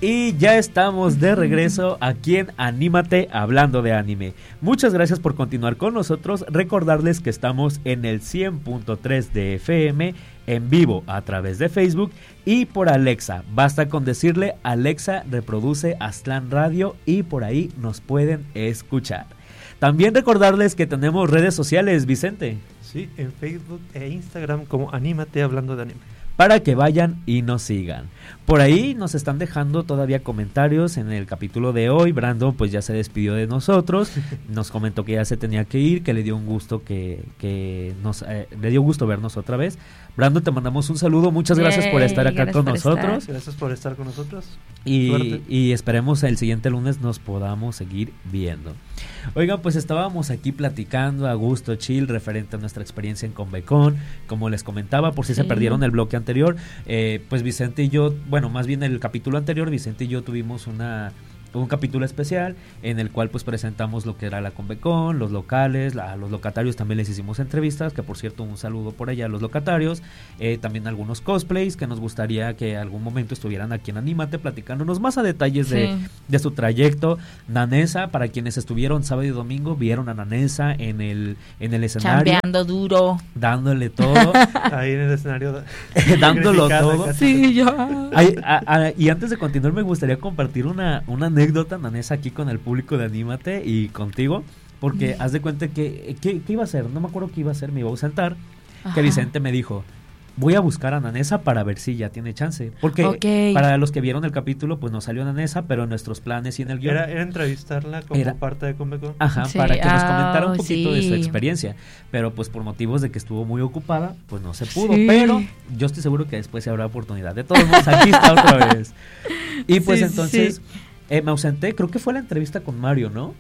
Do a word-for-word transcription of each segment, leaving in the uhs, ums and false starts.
Y ya estamos de regreso aquí en Anímate hablando de anime. Muchas gracias por continuar con nosotros. Recordarles que estamos en el cien punto tres de F M en vivo a través de Facebook y por Alexa. Basta con decirle Alexa reproduce Aztlán Radio y por ahí nos pueden escuchar. También recordarles que tenemos redes sociales, Vicente. Sí, en Facebook e Instagram como Anímate hablando de anime. Para que vayan y nos sigan. Por ahí nos están dejando todavía comentarios en el capítulo de hoy. Brandon pues ya se despidió de nosotros. Nos comentó que ya se tenía que ir, que le dio un gusto que, que nos eh, le dio gusto vernos otra vez. Brandon, te mandamos un saludo. Muchas gracias Yay, por estar acá con nosotros. Estar. Gracias por estar con nosotros. Y, y esperemos el siguiente lunes nos podamos seguir viendo. Oigan, pues estábamos aquí platicando a gusto, chill, referente a nuestra experiencia en Convecon. Como les comentaba, por si sí. se perdieron el bloque anterior, eh, pues Vicente y yo, bueno, más bien el capítulo anterior, Vicente y yo tuvimos una... un capítulo especial en el cual pues presentamos lo que era la Convecon, los locales, la, a los locatarios también les hicimos entrevistas, que por cierto un saludo por allá a los locatarios, eh, también algunos cosplays que nos gustaría que algún momento estuvieran aquí en Anímate platicándonos más a detalles sí. de, de su trayecto. Nanesa, para quienes estuvieron sábado y domingo, vieron a Nanesa en el, en el escenario. Chambeando duro. Dándole todo. Ahí en el escenario. dándolo todo. Sí, yo. Ay, a, a, y antes de continuar me gustaría compartir una, una anécdota, Nanesa, aquí con el público de Anímate y contigo, porque mm. haz de cuenta que, ¿qué iba a hacer? No me acuerdo qué iba a hacer, me iba a ausentar, Ajá. que Vicente me dijo, voy a buscar a Nanesa para ver si ya tiene chance, porque okay. para los que vieron el capítulo, pues no salió Nanesa, pero en nuestros planes y en el guión. Era, era entrevistarla como era, parte de Convecon. Ajá, sí. para que nos comentara un poquito sí. de su experiencia, pero pues por motivos de que estuvo muy ocupada, pues no se pudo, sí. pero yo estoy seguro que después se habrá oportunidad. De todos modos, aquí está otra vez. Y pues sí, entonces... Sí. Eh, me ausenté, creo que fue la entrevista con Mario, ¿no?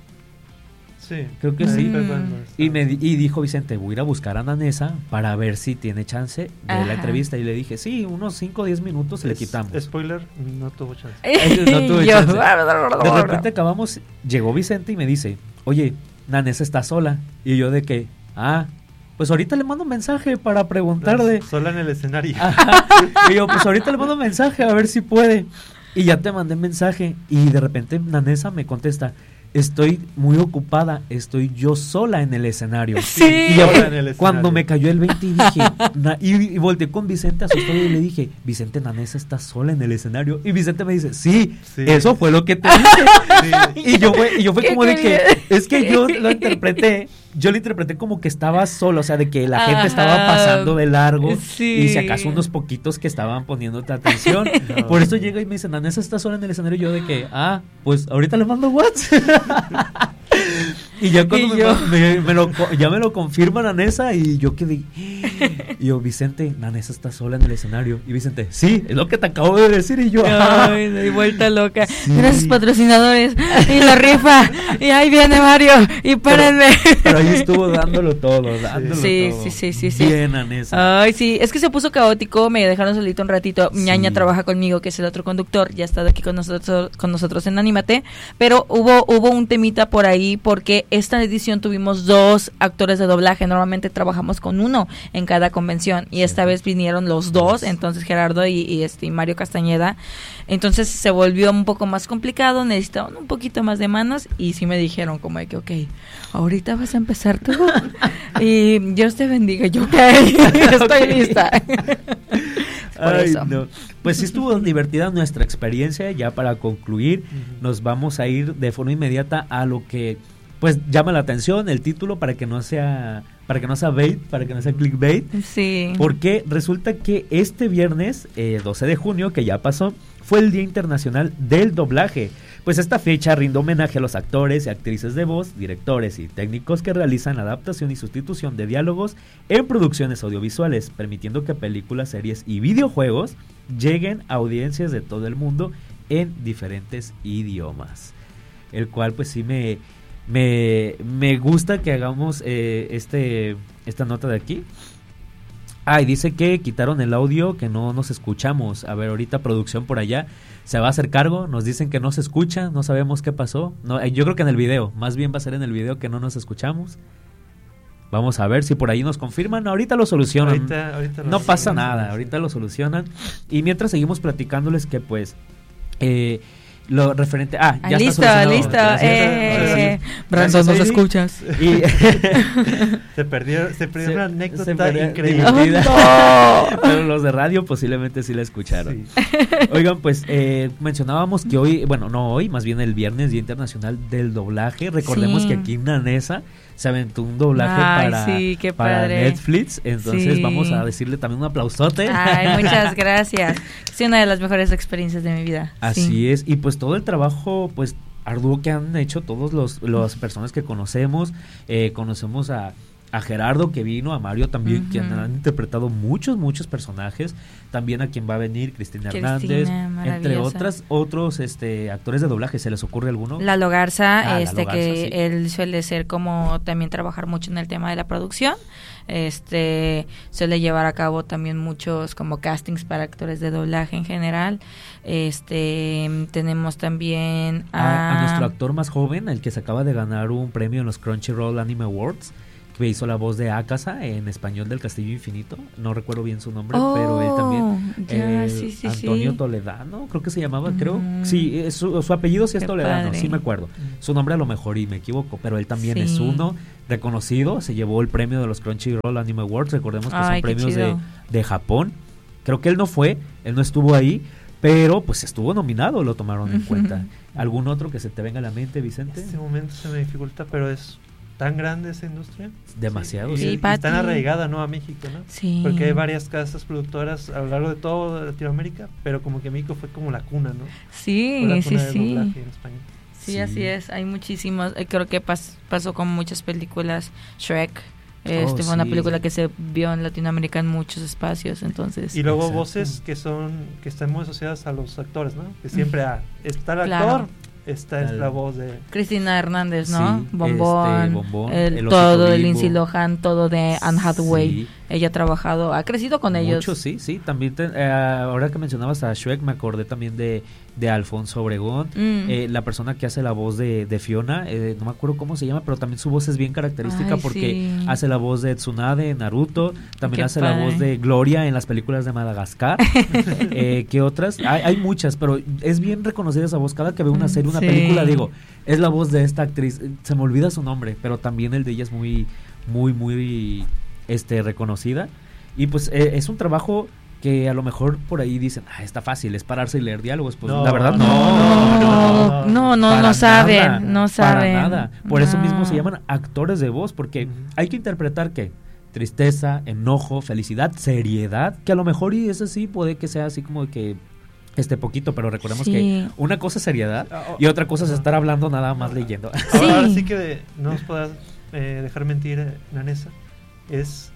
Sí. Creo que sí. Mm. Y me y dijo Vicente, voy a ir a buscar a Nanesa para ver si tiene chance de Ajá. la entrevista. Y le dije, sí, unos cinco o diez minutos es, le quitamos. Spoiler, no tuvo chance. no tuve chance. De repente acabamos, llegó Vicente y me dice, oye, Nanesa está sola. Y yo de que, ah... pues ahorita le mando un mensaje para preguntarle. Sola en el escenario. Ajá. Y yo, pues ahorita le mando un mensaje a ver si puede. Y ya te mandé mensaje y de repente Nanesa me contesta, estoy muy ocupada, estoy yo sola en el escenario. Sí. Y yo, en el escenario. Cuando me cayó el veinte y dije, na, y, y volteé con Vicente asustado y le dije, Vicente, Nanesa está sola en el escenario. Y Vicente me dice, sí, sí. eso fue lo que te dije. Sí. Y yo fue, y yo fue como de que, es que yo lo interpreté. Yo lo interpreté como que estaba solo, o sea, de que la Ajá, gente estaba pasando de largo sí. y si acaso unos poquitos que estaban poniéndote atención. No. Por eso llega y me dice, Nanesa está sola en el escenario. Y yo de que, ah, pues ahorita le mando WhatsApp. Y ya cuando ¿Y me, yo? me, me lo, ya me lo confirma Nanesa y yo quedé, y yo, Vicente, Nanesa está sola en el escenario. Y Vicente, sí, es lo que te acabo de decir. Y yo, ay, de vuelta loca. Sí. Gracias patrocinadores y la rifa y ahí viene Mario y párenme. Pero, pero ahí estuvo dándolo todo, dándolo sí, todo. Sí, sí, sí, sí. Bien, Nanesa. Ay, sí, es que se puso caótico, me dejaron solito un ratito. Sí. Ñaña trabaja conmigo, que es el otro conductor, ya ha estado aquí con nosotros, con nosotros en Anímate, pero hubo, hubo un temita por ahí porque esta edición tuvimos dos actores de doblaje. Normalmente trabajamos con uno en cada convención y esta sí. vez vinieron los dos, entonces Gerardo y, y este y Mario Castañeda. Entonces se volvió un poco más complicado, necesitaban un poquito más de manos y sí me dijeron como de que ok, ahorita vas a empezar tú y Dios te bendiga. Yo ok, estoy lista. Por Ay, eso. No. Pues sí estuvo divertida nuestra experiencia. Ya para concluir, uh-huh. nos vamos a ir de forma inmediata a lo que pues llama la atención, el título, para que no sea para que no sea bait, para que no sea clickbait. Sí. Porque resulta que este viernes, eh, doce de junio, que ya pasó, fue el Día Internacional del Doblaje. Pues esta fecha rinde homenaje a los actores y actrices de voz, directores y técnicos que realizan adaptación y sustitución de diálogos en producciones audiovisuales, permitiendo que películas, series y videojuegos lleguen a audiencias de todo el mundo en diferentes idiomas. El cual pues sí me... Me, me gusta que hagamos eh, este esta nota de aquí. Ah, y dice que quitaron el audio, que no nos escuchamos. A ver, ahorita producción por allá se va a hacer cargo. Nos dicen que no se escucha, no sabemos qué pasó. No, eh, yo creo que en el video, más bien va a ser en el video que no nos escuchamos. Vamos a ver si por ahí nos confirman. Ahorita lo solucionan. Ahorita, ahorita lo no pasa nada, ahorita lo solucionan. Y mientras seguimos platicándoles que pues... Eh, lo referente... Ah, ah ya listo, está listo. Gracias. Eh, Sí. Brandon, ¿nos Gracias, escuchas? Y Se perdió, se perdió Se- una se anécdota perdió- increíble. divertida. ¡Oh, no! Pero los de radio posiblemente sí la escucharon. Sí. Oigan, pues eh, mencionábamos que hoy, bueno, no hoy, más bien el viernes, Día Internacional del Doblaje. Recordemos Sí. que aquí en Nanesa se aventó un doblaje Ay, para, sí, qué para padre. Netflix. Entonces Sí. vamos a decirle también un aplausote. Ay, muchas gracias. Es una de las mejores experiencias de mi vida. Así Sí. es, y pues todo el trabajo pues arduo que han hecho todos los las personas que conocemos, eh, conocemos a, a Gerardo que vino, a Mario también, Ujú. que han, han interpretado muchos, muchos personajes, también a quien va a venir, Cristina, Cristina, Hernández, entre maravillosa. otras, otros este actores de doblaje. ¿Se les ocurre alguno? Lalo Garza, Ah, este Lalo que Garza, sí. él suele ser como también trabajar mucho en el tema de la producción, este suele llevar a cabo también muchos como castings para actores de doblaje en general. Este tenemos también a, a, a nuestro actor más joven, el que se acaba de ganar un premio en los Crunchyroll Anime Awards, que hizo la voz de Akasa en español del Castillo Infinito. No recuerdo bien su nombre, Oh, pero él también. ya, eh, sí, sí, Antonio sí. Toledano, creo que se llamaba, creo. Mm. Sí, eh, su, su apellido sí es Qué Toledano, padre. sí me acuerdo. Su nombre a lo mejor y me equivoco, pero él también Sí. es uno reconocido. Se llevó el premio de los Crunchyroll Anime Awards. Recordemos que Ay, son qué premios de, chido. de Japón. Creo que él no fue, él no estuvo ahí, pero pues estuvo nominado, lo tomaron en cuenta. ¿Algún otro que se te venga a la mente, En Vicente? este momento se me dificulta, pero es tan grande esa industria. Demasiado, Sí, sí. y, y Pati. tan arraigada, ¿no? A México, ¿no? Sí. Porque hay varias casas productoras a lo largo de toda Latinoamérica, pero como que México fue como la cuna, ¿no? Sí, Fue la sí, cuna del sí. doblaje en español. Sí, Sí. así es. Hay muchísimos. eh, creo que pas- pasó con muchas películas. Shrek. Este Oh, fue una sí. película que se vio en Latinoamérica en muchos espacios. Entonces, Y luego Exacto. voces que son que están muy asociadas a los actores, ¿no? Que siempre ah, está el Claro. actor, esta es Tal- la voz de... Cristina Hernández, ¿no? Sí, Bombón, este, Bombón, el- el todo Osito de Bimbo. Lindsay Lohan, todo de Anne Hathaway. Sí. Ella ha trabajado, ha crecido con ellos. Mucho, sí, sí. También, te- eh, ahora que mencionabas a Shrek, me acordé también de, de Alfonso Obregón. Mm. Eh, la persona que hace la voz de, de Fiona, eh, no me acuerdo cómo se llama, pero también su voz es bien característica Ay, porque sí. hace la voz de Tsunade en Naruto, también Qué hace la padre. voz de Gloria en las películas de Madagascar. eh, ¿Qué otras? Hay, hay muchas, pero es bien reconocida esa voz. Cada que veo una serie, una Sí. película, digo, es la voz de esta actriz. Se me olvida su nombre, pero también el de ella es muy, muy, muy este, reconocida. Y pues eh, es un trabajo que a lo mejor por ahí dicen, ah, está fácil, es pararse y leer diálogos. Pues No, la verdad, no, no. no, no, no, Para no saben, nada, no saben. Para nada. Por eso No. mismo se llaman actores de voz, porque Ujú. hay que interpretar ¿qué? Tristeza, enojo, felicidad, seriedad, que a lo mejor y eso sí puede que sea así como que este poquito, pero recordemos Sí. que una cosa es seriedad Ah, oh, y otra cosa es ah. estar hablando nada más leyendo. Sí. Ahora, ahora sí que no nos podrás eh, dejar mentir, eh, Nanesa, es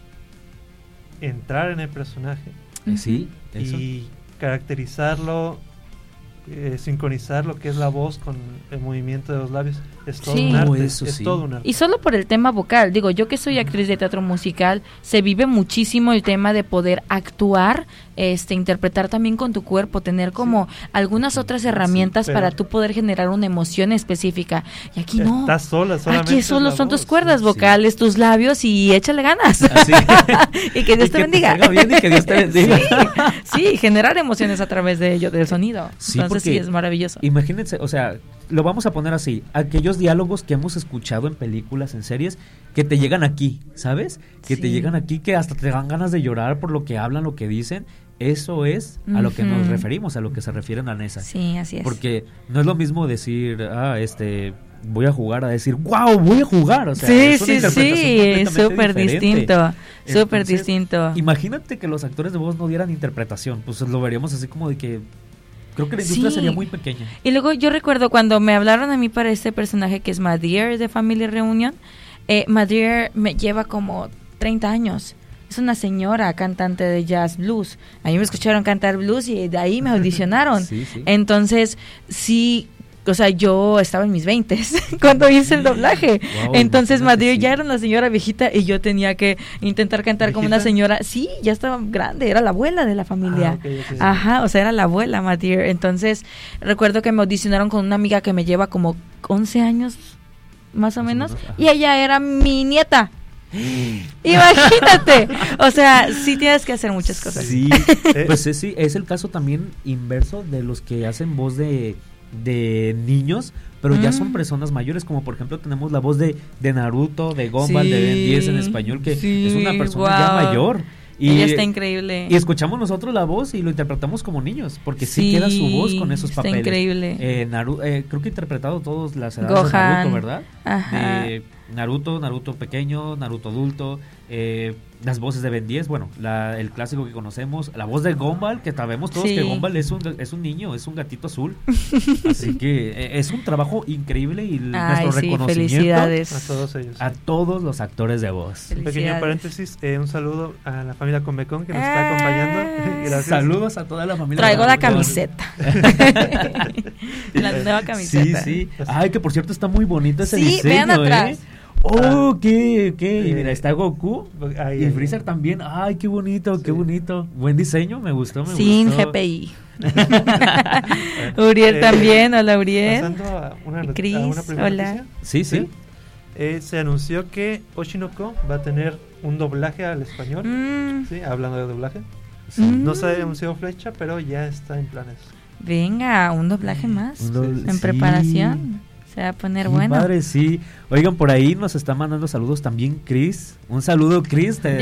entrar en el personaje Sí, eso. y caracterizarlo, eh, sincronizar lo que es la voz con el movimiento de los labios. Es todo Sí. un arte. Oh, eso es sí. todo un arte. Y solo por el tema vocal, digo, yo que soy actriz de teatro musical, se vive muchísimo el tema de poder actuar, este, interpretar también con tu cuerpo, tener como algunas otras herramientas pero- para tú poder generar una emoción específica. Y aquí no. Estás sola, solamente Aquí es solo la son tus voz, cuerdas sí. vocales, tus labios y échale ganas. Así. y que Dios Y te que bendiga. salga bien y que Dios te bendiga. sí, sí, generar emociones a través de ello, del sonido. Sí, Entonces porque sí, es maravilloso. Imagínense, o sea, lo vamos a poner así, aquellos diálogos que hemos escuchado en películas, en series, que te llegan aquí, ¿sabes? Que te Sí. llegan aquí, que hasta te dan ganas de llorar por lo que hablan, lo que dicen. Eso es a lo que nos Ujú. referimos, a lo que se refieren a Nesa. Sí, así es. Porque no es lo mismo decir, ah, este, voy a jugar, a decir, wow, voy a jugar. O sea, sí, es una sí, interpretación sí, completamente súper diferente. distinto, súper Entonces, distinto. Imagínate que los actores de voz no dieran interpretación, pues lo veríamos así como de que creo que la industria Sí. sería muy pequeña. Y luego yo recuerdo cuando me hablaron a mí para este personaje que es Madeir de Family Reunion, eh, Madeir me lleva como treinta años. Es una señora cantante de jazz blues. A mí me escucharon cantar blues y de ahí me audicionaron. Sí, sí. Entonces, sí, o sea, yo estaba en mis veintes cuando hice el doblaje. Wow, Entonces, imagínate, Madeir sí. ya era una señora viejita y yo tenía que intentar cantar como una ¿Viejita? señora. Sí, ya estaba grande, era la abuela de la familia. Ah, ok, ok. Ajá, o sea, era la abuela, Madeir. Entonces, recuerdo que me audicionaron con una amiga que me lleva como once años, más o Más o menos, menos, ajá. y ella era mi nieta. Imagínate. O sea, sí tienes que hacer muchas cosas. Sí, pues es, sí, es el caso también inverso de los que hacen voz de, de niños, pero mm. ya son personas mayores, como por ejemplo tenemos la voz de, de Naruto, de Gumball, sí, de Ben diez en español, que sí, es una persona wow. ya mayor. Y, ella está increíble. Y escuchamos nosotros la voz y lo interpretamos como niños, porque sí, sí queda su voz con esos está papeles. Está increíble. Eh, Naru, eh, creo que he interpretado todas las edades Gohan. de Naruto, ¿verdad? Ajá. De Naruto, Naruto pequeño, Naruto adulto, eh, las voces de Ben diez, bueno, la, el clásico que conocemos, la voz de Gumball, que sabemos todos sí. que Gumball es un, es un niño, es un gatito azul. Así que eh, es un trabajo increíble y Ay, nuestro sí, reconocimiento felicidades. A todos ellos. A todos los actores de voz. Un pequeño paréntesis, eh, un saludo a la familia Convecon que nos ah, está acompañando. Gracias. Saludos a toda la familia. Traigo la camiseta. La nueva camiseta. Sí, sí. Ay, que por cierto está muy bonito ese sí, diseño, vean atrás. ¿eh? Oh, qué, qué, y mira, está Goku ay, y ay, Freezer ay. también. Ay, qué bonito, sí. qué bonito. Buen diseño, me gustó, me Sin gustó. G P I. Uriel eh, también, hola Uriel. Pasando a una, not- Chris, a una primera hola. noticia. Sí, sí. ¿Sí? Eh, se anunció que Oshinoko va a tener un doblaje al español. Mm. Sí, hablando de doblaje. Sí. Mm. No se ha anunciado fecha, pero ya está en planes. Venga, un doblaje más Un doble, en sí. preparación. Se va a poner Qué bueno. Padre, sí. Oigan, por ahí nos está mandando saludos también Chris. Un saludo, Chris. Te